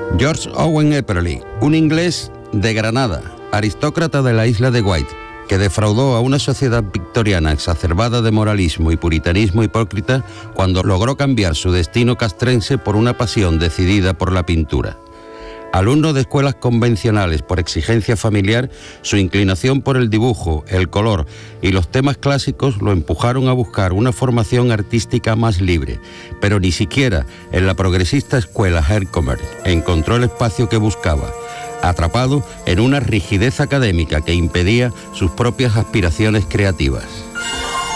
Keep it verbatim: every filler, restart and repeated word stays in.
George Owen Epperly, un inglés de Granada, aristócrata de la isla de Wight, que defraudó a una sociedad victoriana exacerbada de moralismo y puritanismo hipócrita cuando logró cambiar su destino castrense por una pasión decidida por la pintura. Alumno de escuelas convencionales por exigencia familiar, su inclinación por el dibujo, el color y los temas clásicos lo empujaron a buscar una formación artística más libre, pero ni siquiera en la progresista escuela Herkomer encontró el espacio que buscaba, atrapado en una rigidez académica que impedía sus propias aspiraciones creativas.